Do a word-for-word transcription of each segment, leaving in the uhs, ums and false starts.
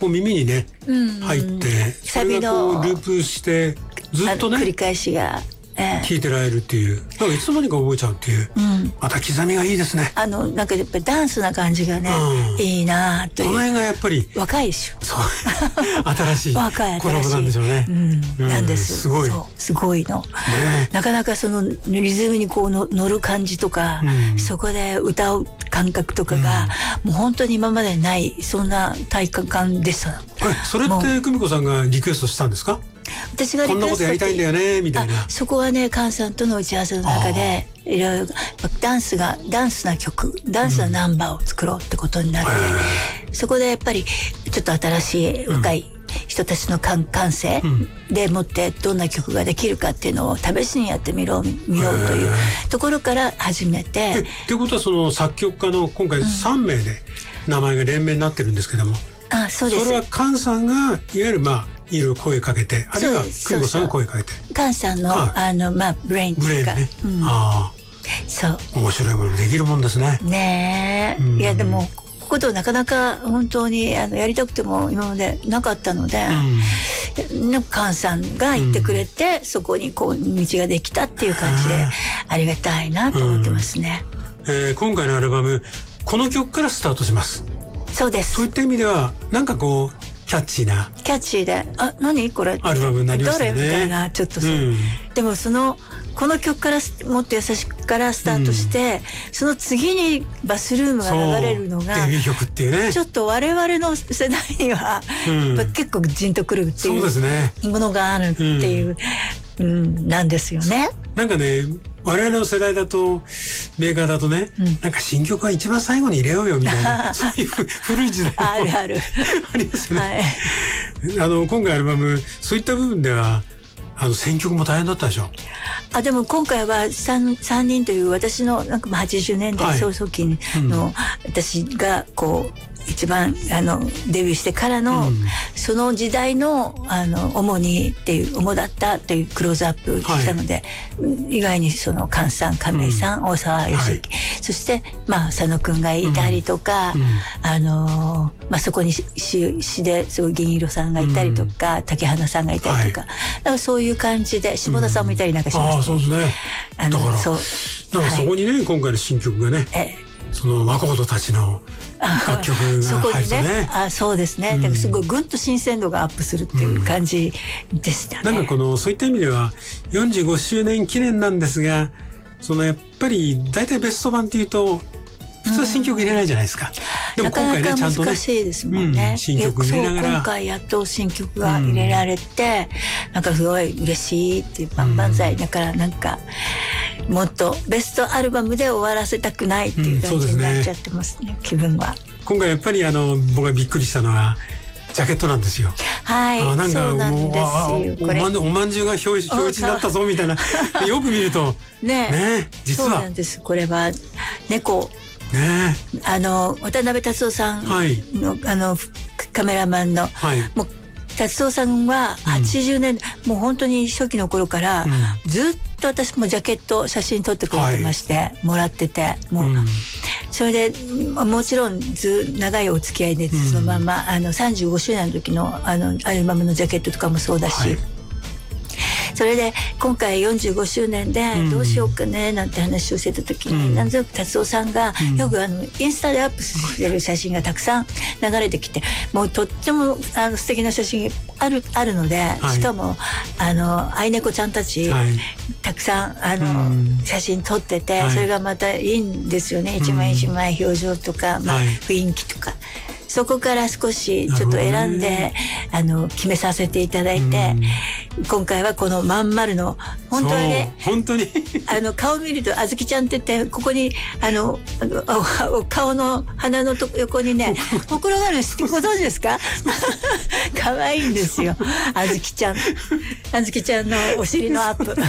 こう耳にね、 うん、 入ってそれがこうループしてずっとね繰り返しが、えー、 聞いてられるっていう、なんかいつの間にか覚えちゃうっていう、うん、また刻みがいいですね。 あのなんかやっぱりダンスな感じがね、うん、いいなという。 この辺がやっぱり若いでしょ。 そう新しい若いコラボなんでしょうね。 うん、うん、なんです。 すごい。 そうすごいの、ね。なかなかそのリズムにこうの乗る感じとか、うん、そこで歌う感覚とかが、うん、もう本当に今までないそんな体感でした。 それって久美子さんがリクエストしたんですか？ 私がリクエストこんなことやりたいんだよねみたいな。 そこはね菅さんとの打ち合わせの中でいろいろダンスがダンスな曲ダンスなナンバーを作ろうってことになって、うん、そこでやっぱりちょっと新しい若い人たちの感性でもってどんな曲ができるかっていうのを試しにやってみろみようというところから始めて。 っていうことはその作曲家の今回さんめいで名前が連名になってるんですけども、 うん、あそうです。 それは菅さんがいわゆるまあいろいろ声かけて、あるいは久美子さんが声かけて、 菅さんのああのまあブレインというか、ね、うん、あそう面白いものできるもんですね。 ねえ、うん、いやでもこことなかなか本当にあのやりたくても今までなかったので、うん、菅さんが言ってくれて、うん、そこにこう道ができたっていう感じでありがたいなと思ってますね。 うん、えー、今回のアルバムこの曲からスタートします。 そうです。 そういった意味ではなんかこうキャッチーなキャッチーであ何これアルバムになりましたね。 どれみたいなちょっとそう、うん、でもそのこの曲からもっと優しくからスタートして、うん、その次にバスルームが流れるのがデビュー曲っていうね、 ちょっと我々の世代には、うん、結構ジンとくるっていうものがあるっていう、うんうん、なんですよね。 なんかね我々の世代だとメーカーだとね、うん、なんか新曲は一番最後に入れようよみたいなそういう古い時代あるあるありますね、はい、あの今回アルバムそういった部分ではあの選曲も大変だったでしょ。 あでも今回は 3, さんにんという私のなんかはちじゅうねんだい早々期の、はい、私がこう一番あのデビューしてからの、うん、その時代のあの主にっていう主だったというクローズアップしたので、はい、意外にその菅さん亀井さん、うん、大沢良之、はい、そしてまあ佐野くんがいたりとか、うん、あのまあそこに詩ですごい銀色さんがいたりとか、うん、竹花さんがいたりとか、はい、だからそういう感じで下田さんもいたりなんかしました、ね、 ああそうですね。あのだからそうなんかそこにね、はい、今回の新曲がね、えその若人たちの楽曲が入ってね、ねあそうですね、うん、だからすごいぐんと新鮮度がアップするっていう感じでしたね、うん、なんかこのそういった意味ではよんじゅうごしゅうねん記念なんですが、そのやっぱり大体ベスト版っていうと普通は新曲入れないじゃないですか、うん、でも今回ねちゃんとね難しいですもんね、うん、新曲入れながら今回やっと新曲が入れられて、うん、なんかすごい嬉しいっていう万々歳だからなんかもっとベストアルバムで終わらせたくないっていう感じになっちゃってますね、うん、気分は。今回やっぱりあの僕がびっくりしたのはジャケットなんですよ。はい、あなんかそうなんですよ。これおまん、おまんじゅうが表示表示になったぞみたいなよく見るとねね実はそうなんです。これは猫ねあの渡辺達夫さんの、はい、あのカメラマンの、はい、もう達夫さんははちじゅうねんだい、うん、もう本当に初期の頃から、うん、ずっと私もジャケット写真撮ってくれてまして、はい、もらっててもう、うん、それでもちろんず長いお付き合いでそのまま、うん、あのさんじゅうごしゅうねんの時のあのアルバムのジャケットとかもそうだし、はい、それで今回よんじゅうごしゅうねんでどうしようかねなんて話をしてた時に、うん、なんとなく達夫さんがよくあのインスタでアップしてる写真がたくさん流れてきて、もうとってもあの素敵な写真あるあるので、はい、しかもあの愛猫ちゃんたち、はい、たくさんあの、うん、写真撮ってて、はい、それがまたいいんですよね。一枚一枚表情とか、まあ、はい、雰囲気とか。そこから少しちょっと選んで、ね、あの決めさせていただいて、うん、今回はこのまん丸の本当にね本当にあの顔見るとあずきちゃんって言ってここにあの顔の鼻のと横にねほくろがあるのご存知ですか可愛いんですよあずきちゃんあずきちゃんのお尻のアップ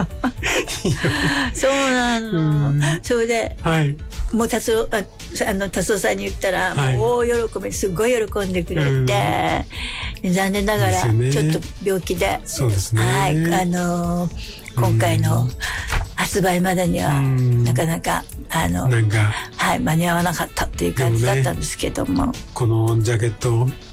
そうなの、うん、それで、はい、もう達夫ああの達夫さんに言ったら、はい、もう大喜びすごい喜んでくれて、うん、残念ながらちょっと病気でそうですね、はい、あのー、今回の発売までにはなかなかあのなんか、はい、間に合わなかったっていう感じだったんですけども、ね、このジャケット